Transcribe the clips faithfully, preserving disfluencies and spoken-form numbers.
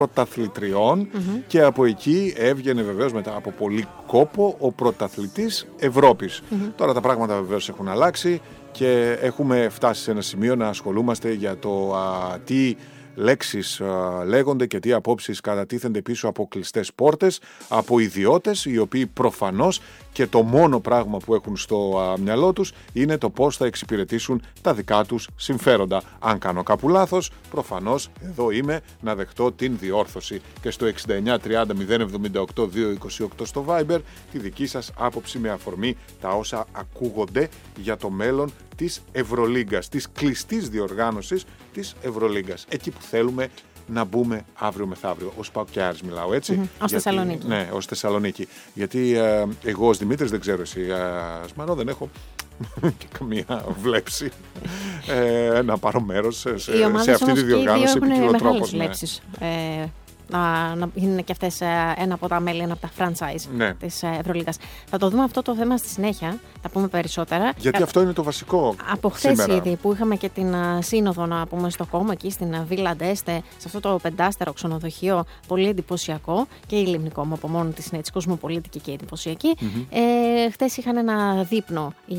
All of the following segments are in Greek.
πρωταθλητριών Mm-hmm. και από εκεί έβγαινε βεβαίως μετά από πολύ κόπο ο πρωταθλητής Ευρώπης. Mm-hmm. Τώρα τα πράγματα βεβαίως έχουν αλλάξει και έχουμε φτάσει σε ένα σημείο να ασχολούμαστε για το α, τι λέξεις α, λέγονται και τι απόψεις κατατίθενται πίσω από κλειστές πόρτες, από ιδιώτες οι οποίοι προφανώς και το μόνο πράγμα που έχουν στο α, μυαλό τους είναι το πώς θα εξυπηρετήσουν τα δικά τους συμφέροντα. Αν κάνω κάπου λάθος, προφανώς εδώ είμαι να δεχτώ την διόρθωση. Και στο εξήντα εννιά τριάντα μηδέν εβδομήντα οκτώ διακόσια είκοσι οκτώ στο Viber τη δική σας άποψη με αφορμή τα όσα ακούγονται για το μέλλον της Ευρωλίγκας, της κλειστής διοργάνωσης της Ευρωλίγκας. Εκεί που θέλουμε να μπούμε αύριο μεθαύριο. Ως ΠΑΟΚιάρης μιλάω, έτσι. Mm-hmm. Ως Θεσσαλονίκη. Ναι, ως Θεσσαλονίκη. Γιατί ε, εγώ ως Δημήτρης δεν ξέρω εσύ, ε, Σμαρό, δεν έχω και καμία βλέψη ε, να πάρω μέρος σε, σε, σε αυτή τη διοργάνωση επικοινωτρόπως. Ναι. Ε, να, να είναι και αυτές ένα από τα μέλη, ένα από τα franchise ναι. της Ευρωλίγκας. Θα το δούμε αυτό το θέμα στη συνέχεια, θα πούμε περισσότερα. Γιατί Κα... αυτό είναι το βασικό. Από χθες ήδη που είχαμε και την σύνοδο, να πούμε, στο κόμμα, εκεί στην Βίλα Ντέστε, σε αυτό το πεντάστερο ξενοδοχείο, πολύ εντυπωσιακό, και η Λιμνικό μου από μόνο της είναι έτσι κοσμοπολίτικη και εντυπωσιακή. Mm-hmm. Ε, χθες είχαν ένα δείπνο οι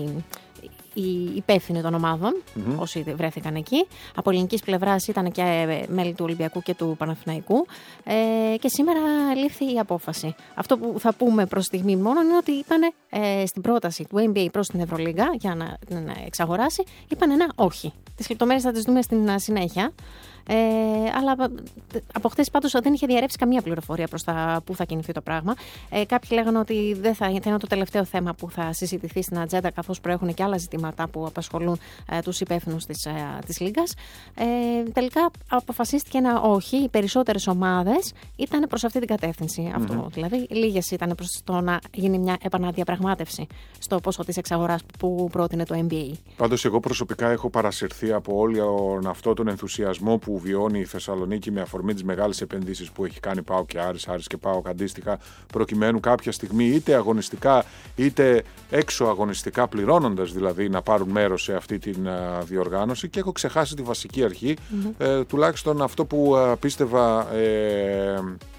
οι υπεύθυνοι των ομάδων, mm-hmm. όσοι βρέθηκαν εκεί. Από ελληνικής πλευράς ήταν και μέλη του Ολυμπιακού και του Παναθηναϊκού. Ε, και σήμερα λήφθη η απόφαση. Αυτό που θα πούμε προς στιγμή μόνο είναι ότι είπανε ε, στην πρόταση του N B A προς την Ευρωλίγκα για να, να εξαγοράσει, είπαν ένα όχι. Τις λεπτομέρειες θα τις δούμε στην συνέχεια. Ε, αλλά από χθες πάντως δεν είχε διαρρεύσει καμία πληροφορία προς τα που θα κινηθεί το πράγμα. Ε, κάποιοι λέγανε ότι δεν θα, θα είναι το τελευταίο θέμα που θα συζητηθεί στην ατζέντα, καθώς προέχουν και άλλα ζητήματα που απασχολούν ε, τους υπεύθυνους της, ε, της Λίγκας. Ε, τελικά αποφασίστηκε ένα όχι. Οι περισσότερες ομάδες ήταν προς αυτή την κατεύθυνση. Mm-hmm. Αυτό, δηλαδή, λίγες ήταν προς το να γίνει μια επαναδιαπραγμάτευση στο ποσό της εξαγοράς που πρότεινε το N B A. Πάντως, εγώ προσωπικά έχω παρασυρθεί από όλο αυτό τον ενθουσιασμό που βιώνει η Θεσσαλονίκη με αφορμή τις μεγάλες επενδύσεις που έχει κάνει ΠΑΟΚ και Άρης, Άρης και ΠΑΟΚ αντίστοιχα, προκειμένου κάποια στιγμή είτε αγωνιστικά είτε έξω αγωνιστικά, πληρώνοντας δηλαδή, να πάρουν μέρος σε αυτή την α, διοργάνωση, και έχω ξεχάσει τη βασική αρχή, mm-hmm. ε, τουλάχιστον αυτό που α, πίστευα ε,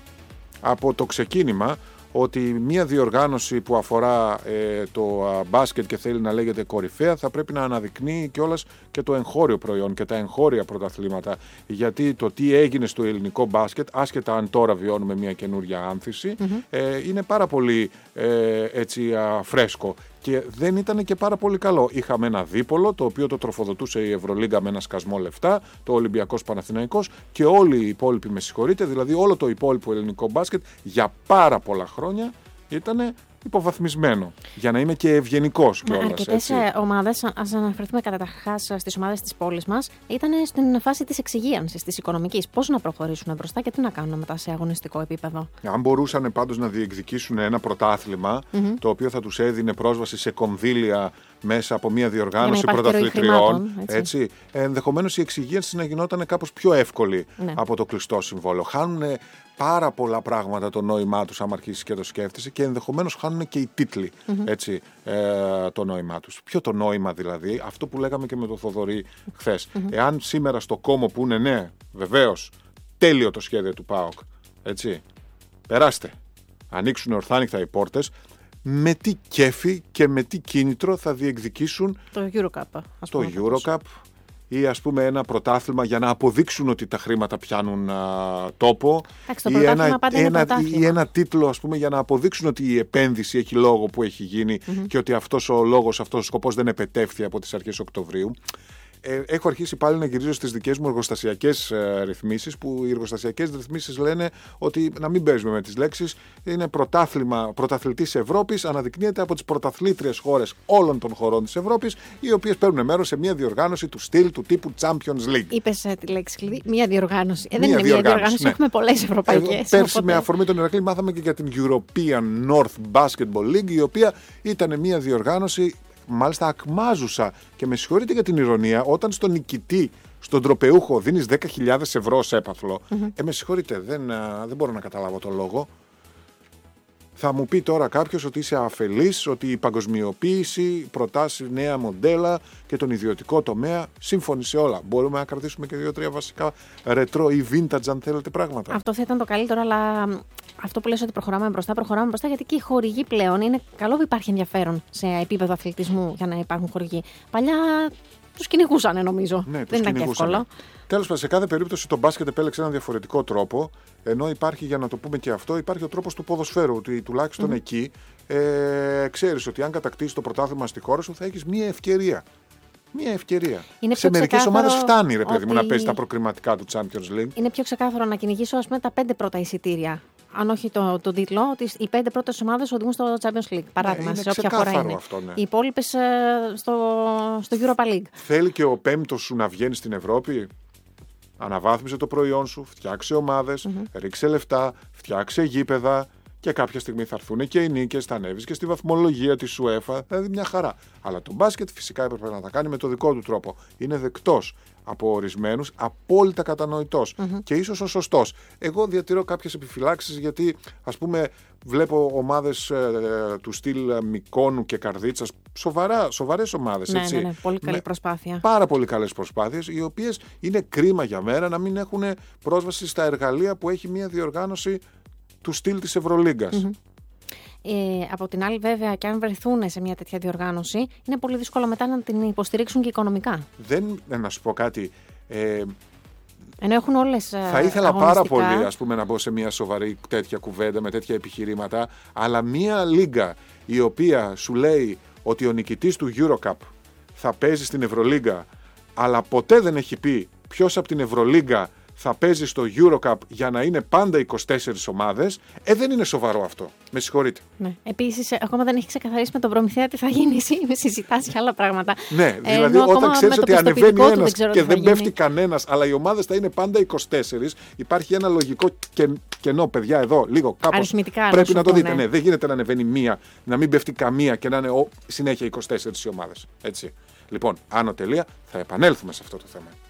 από το ξεκίνημα, ότι μια διοργάνωση που αφορά ε, το α, μπάσκετ και θέλει να λέγεται κορυφαία θα πρέπει να αναδεικνύει κιόλας και το εγχώριο προϊόν και τα εγχώρια πρωταθλήματα. Γιατί το τι έγινε στο ελληνικό μπάσκετ, άσχετα αν τώρα βιώνουμε μια καινούρια άνθηση, mm-hmm. ε, είναι πάρα πολύ ε, έτσι, α, φρέσκο. Και δεν ήταν και πάρα πολύ καλό. Είχαμε ένα δίπολο, το οποίο το τροφοδοτούσε η Ευρωλίγκα με ένα σκασμό λεφτά, το Ολυμπιακός Παναθηναϊκός, και όλοι οι υπόλοιποι, με συγχωρείτε, δηλαδή όλο το υπόλοιπο ελληνικό μπάσκετ για πάρα πολλά χρόνια ήταν υποβαθμισμένο. Για να είμαι και ευγενικός κιόλας. Αρκετές ομάδες, ας αναφερθούμε καταρχάς στις ομάδες της πόλης μας, ήταν στην φάση της εξυγίανσης, της οικονομικής. Πώς να προχωρήσουν μπροστά και τι να κάνουν μετά σε αγωνιστικό επίπεδο. Αν μπορούσαν πάντως να διεκδικήσουν ένα πρωτάθλημα, mm-hmm. το οποίο θα τους έδινε πρόσβαση σε κονδύλια μέσα από μια διοργάνωση πρωταθλητριών, έτσι. έτσι, ενδεχομένως η εξυγίανση να γινόταν κάπως πιο εύκολη, ναι. από το κλειστό συμβόλαιο. Χάνουν πάρα πολλά πράγματα το νόημά τους, άμα αρχίσεις και το σκέφτεσαι, και ενδεχομένως χάνουν και οι τίτλοι, mm-hmm. έτσι, ε, το νόημά τους. Ποιο το νόημα δηλαδή, αυτό που λέγαμε και με τον Θοδωρή χθες. Mm-hmm. Εάν σήμερα στο κόμμα που είναι, ναι, βεβαίως, τέλειο το σχέδιο του ΠΑΟΚ, έτσι, περάστε, ανοίξουν ορθάνυχτα οι πόρτες, με τι κέφι και με τι κίνητρο θα διεκδικήσουν το EuroCup, ας το πούμε, EuroCup ή ας πούμε ένα πρωτάθλημα για να αποδείξουν ότι τα χρήματα πιάνουν α, τόπο. Άξι, ή, ένα, ένα, ή ένα τίτλο, ας πούμε, για να αποδείξουν ότι η επένδυση έχει λόγο που έχει γίνει, mm-hmm. και ότι αυτός ο λόγος, αυτός ο σκοπός δεν επετεύχθη από τις αρχές Οκτωβρίου. Ε, έχω αρχίσει πάλι να γυρίζω στις δικές μου εργοστασιακές ε, ρυθμίσεις, που οι εργοστασιακές ρυθμίσεις λένε ότι να μην παίζουμε με τις λέξεις. Είναι πρωτάθλημα, πρωταθλητής Ευρώπης, αναδεικνύεται από τις πρωταθλήτριες χώρες όλων των χωρών της Ευρώπης, οι οποίες παίρνουν μέρος σε μια διοργάνωση του στυλ του τύπου Champions League. Είπες ε, τη λέξη κλειδί, μια διοργάνωση. Ε, δεν είναι μια διοργάνωση, ναι. Έχουμε πολλές ευρωπαϊκές. Ε, πέρσι, οπότε, με αφορμή τον Ηρακλή, μάθαμε και για την European North Basketball League, η οποία ήταν μια διοργάνωση, μάλιστα ακμάζουσα, και με συγχωρείτε για την ηρωνία, όταν στον νικητή, στον τροπεούχο, δίνεις δέκα χιλιάδες ευρώ σε έπαθλο, mm-hmm. ε, με συγχωρείτε, δεν, δεν μπορώ να καταλάβω το λόγο. Θα μου πει τώρα κάποιος ότι είσαι αφελής, ότι η παγκοσμιοποίηση προτάσει νέα μοντέλα και τον ιδιωτικό τομέα. Σύμφωνοι σε όλα. Μπορούμε να κρατήσουμε και δύο-τρία βασικά ρετρό ή vintage, αν θέλετε, πράγματα. Αυτό θα ήταν το καλύτερο, αλλά αυτό που λες ότι προχωράμε μπροστά, προχωράμε μπροστά, γιατί και οι χορηγοί πλέον είναι καλό που υπάρχει ενδιαφέρον σε επίπεδο αθλητισμού για να υπάρχουν χορηγοί. Παλιά τους κυνηγούσαν, νομίζω. Ναι, δεν ήταν και εύκολο. Τέλος πάντων, σε κάθε περίπτωση το μπάσκετ επέλεξε έναν διαφορετικό τρόπο. Ενώ υπάρχει, για να το πούμε και αυτό, υπάρχει ο τρόπος του ποδοσφαίρου. Ότι τουλάχιστον mm-hmm. εκεί ε, ξέρεις ότι αν κατακτήσεις το πρωτάθλημα στη χώρα σου θα έχεις μία ευκαιρία. Μία ευκαιρία. Είναι σε μερικές ομάδες φτάνει, ρε παιδί ότι... μου, να παίζει τα προκριματικά του Champions League. Είναι πιο ξεκάθαρο να κυνηγήσω, ας πούμε, τα πέντε πρώτα εισιτήρια. Αν όχι τον το τίτλο, ότι οι πέντε πρώτες ομάδες οδηγούν στο Champions League. Παράδειγμα, ναι, σε όποια χώρα είναι. Αυτό, ναι. Οι υπόλοιπες ε, στο, στο Europa League. Θέλει και ο πέμπτος σου να βγαίνει στην Ευρώπη. Αναβάθμισε το προϊόν σου, φτιάξε ομάδες, mm-hmm. ρίξε λεφτά, φτιάξε γήπεδα και κάποια στιγμή θα έρθουν και οι νίκες, θα ανέβεις και στη βαθμολογία της UEFA, δηλαδή μια χαρά. Αλλά το μπάσκετ φυσικά έπρεπε να τα κάνει με το δικό του τρόπο. Είναι δεκτός από ορισμένους, απόλυτα κατανοητός mm-hmm. και ίσως ο σωστός. Εγώ διατηρώ κάποιες επιφυλάξεις γιατί, ας πούμε, βλέπω ομάδες ε, του στυλ Μικόνου και Καρδίτσας, σοβαρά, σοβαρές ομάδες. Ναι, έτσι, ναι, ναι, πολύ καλή με προσπάθεια. Πάρα πολύ καλές προσπάθειες, οι οποίες είναι κρίμα για μένα να μην έχουν πρόσβαση στα εργαλεία που έχει μια διοργάνωση του στυλ της Ευρωλίγκας. Mm-hmm. Ε, από την άλλη, βέβαια, και αν βρεθούν σε μια τέτοια διοργάνωση, είναι πολύ δύσκολο μετά να την υποστηρίξουν και οικονομικά. Δεν, να σου πω κάτι. Ε, Ενώ έχουν όλες θα ήθελα πάρα πολύ, ας πούμε, να μπω σε μια σοβαρή τέτοια κουβέντα με τέτοια επιχειρήματα, αλλά μια λίγκα η οποία σου λέει ότι ο νικητής του Eurocup θα παίζει στην Ευρωλίγκα, αλλά ποτέ δεν έχει πει ποιος από την Ευρωλίγκα θα παίζει στο Eurocup για να είναι πάντα είκοσι τέσσερις ομάδες, ε, δεν είναι σοβαρό αυτό. Με συγχωρείτε. Ναι. Επίσης, ακόμα δεν έχει ξεκαθαρίσει με τον προμηθεία τι θα γίνει. Εσύ συζητάς για άλλα πράγματα. Ναι, δηλαδή ε, όταν ξέρεις ότι ανεβαίνει ένας και δεν, δεν πέφτει κανένας, αλλά οι ομάδες θα είναι πάντα είκοσι τέσσερις, υπάρχει ένα λογικό και, κενό, παιδιά, εδώ, λίγο κάπως. Αριθμητικά, πρέπει να, να το δείτε. Ναι. Ναι, δεν γίνεται να ανεβαίνει μία, να μην πέφτει καμία και να είναι ο, συνέχεια είκοσι τέσσερις οι ομάδες. Έτσι. Λοιπόν, άνω τελεία, θα επανέλθουμε σε αυτό το θέμα.